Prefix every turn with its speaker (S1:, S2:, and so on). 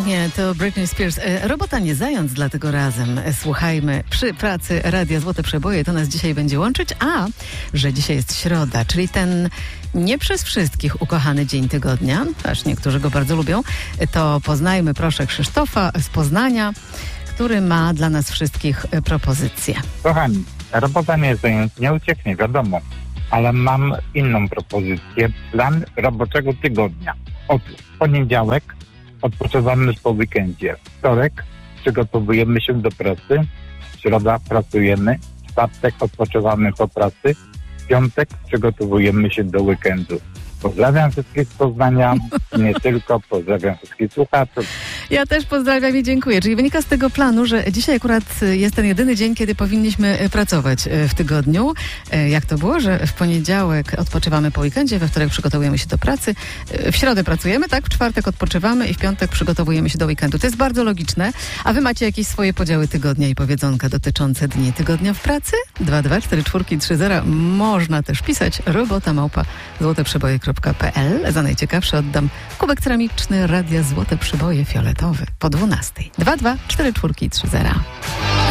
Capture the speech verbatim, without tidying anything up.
S1: pięknie, to Britney Spears. Robota nie zając, dlatego razem słuchajmy przy pracy Radia Złote Przeboje. To nas dzisiaj będzie łączyć, a że dzisiaj jest środa, czyli ten nie przez wszystkich ukochany dzień tygodnia, aż niektórzy go bardzo lubią, to poznajmy proszę Krzysztofa z Poznania, który ma dla nas wszystkich propozycję.
S2: Kochani, robota nie zając, nie ucieknie, wiadomo, ale mam inną propozycję. Plan roboczego tygodnia. Otóż poniedziałek odpoczywamy po weekendzie. Wtorek przygotowujemy się do pracy. Środa pracujemy. Czwartek odpoczywamy po pracy. Piątek przygotowujemy się do weekendu. Pozdrawiam wszystkich z Poznania, nie tylko, pozdrawiam wszystkich słuchaczy.
S1: Ja też pozdrawiam i dziękuję. Czyli wynika z tego planu, że dzisiaj akurat jest ten jedyny dzień, kiedy powinniśmy pracować w tygodniu. Jak to było, że w poniedziałek odpoczywamy po weekendzie, we wtorek przygotowujemy się do pracy, w środę pracujemy, tak? W czwartek odpoczywamy i w piątek przygotowujemy się do weekendu. To jest bardzo logiczne. A wy macie jakieś swoje podziały tygodnia i powiedzonka dotyczące dni tygodnia w pracy? dwa dwa cztery cztery trzy zero. Można też pisać robota małpa złoteprzeboje kropka pe el. Za najciekawsze oddam kubek ceramiczny Radia Złote Przeboje fioletowy po dwunastej. dwa dwa cztery cztery trzy zero.